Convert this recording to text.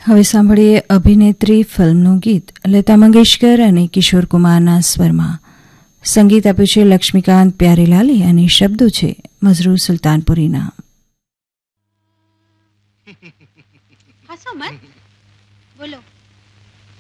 હવે સાંભળીએ અભિનેત્રી ફિલ્મનું ગીત લતા મંગેશકર અને કિશોર કુમારના સ્વરમાં. સંગીત આપ્યું છે લક્ષ્મીકાંત પ્યારેલાલે અને શબ્દો છે મઝરૂર સુલતાનપુરીના. હસો મત, બોલો.